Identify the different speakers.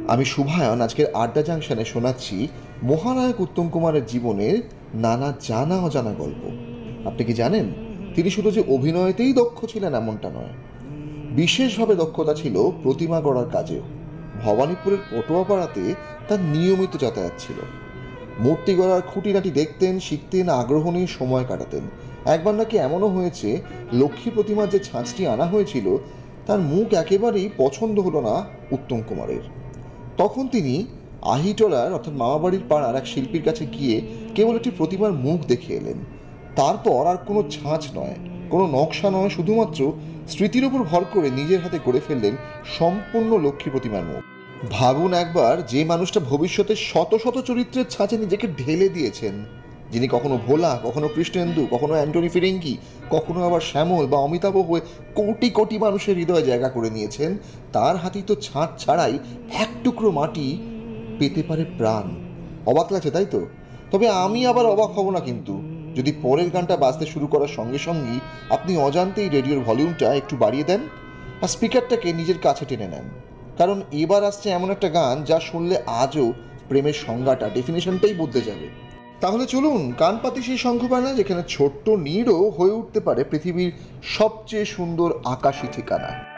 Speaker 1: আমি শুভায়ন আজকের আড্ডা জাংশনে শোনাচ্ছি মহানায়ক উত্তম কুমারের জীবনের নানা জানা অজানা গল্প। আপনি কি জানেন, তিনি শুধু যে অভিনয়তেই দক্ষ ছিলেন এমনটা নয়, বিশেষভাবে দক্ষতা ছিল প্রতিমা গড়ার কাজেও। ভবানীপুরের পটুয়াপাড়াতে তার নিয়মিত যাতায়াত ছিল। মূর্তি গড়ার খুঁটিনাটি দেখতেন, শিখতেন, আগ্রহ নিয়ে সময় কাটাতেন। একবার নাকি এমনও হয়েছে, লক্ষ্মী প্রতিমার যে ছাঁচটি আনা হয়েছিল তার মুখ একেবারেই পছন্দ হলো না উত্তম কুমারের। তখন তিনি আহিটোলার অর্থাৎ মামাবাড়ির পাড়ার এক শিল্পীর কাছে গিয়ে কেবল একটি প্রতিমার মুখ দেখে এলেন। তারপর আর কোনো ছাঁচ নয়, কোনো নকশা নয়, শুধুমাত্র স্মৃতির উপর ভর করে নিজের হাতে গড়ে ফেললেন সম্পূর্ণ লক্ষ্মী প্রতিমার মুখ। ভাবুন একবার, যে মানুষটা ভবিষ্যতে শত শত চরিত্রের ছাঁচে নিজেকে ঢেলে দিয়েছেন, যিনি কখনো ভোলা, কখনো কৃষ্ণেন্দু, কখনো অ্যান্টনি ফিরিঙ্গি, কখনো আবার শ্যামল বা অমিতাভ হয়ে কোটি কোটি মানুষের হৃদয়ে জায়গা করে নিয়েছেন, তার হাতেই তো ছাঁচ ছাড়াই এক টুকরো মাটি পেতে পারে প্রাণ। অবাক লাগছে, তাই তো? তবে আমি আবার অবাক হব না কিন্তু, যদি পরের গানটা বাজতে শুরু করার সঙ্গে সঙ্গেই আপনি অজান্তেই রেডিওর ভলিউমটা একটু বাড়িয়ে দেন আর স্পিকারটাকে নিজের কাছে টেনে নেন। কারণ এবার আসছে এমন একটা গান যা শুনলে আজও প্রেমের সংজ্ঞাটা, ডেফিনেশনটাই বদলে যাবে। তাহলে চলুন কান পাতি সেই শঙ্খপানা, যেখানে ছোট্ট নীড়ও হয়ে উঠতে পারে পৃথিবীর সবচেয়ে সুন্দর আকাশী ঠিকানা।